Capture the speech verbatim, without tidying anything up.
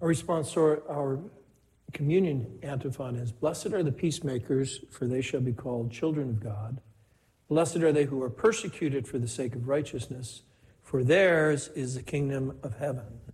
Our response to our communion antiphon is, blessed are the peacemakers, for they shall be called children of God. Blessed are they who are persecuted for the sake of righteousness, for theirs is the kingdom of heaven.